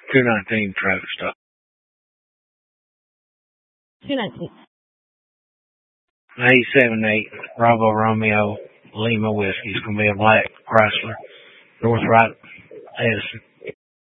219 traffic stop. 219. 978 Bravo Romeo Lima Whiskey. It's going to be a black Chrysler. North right Edison.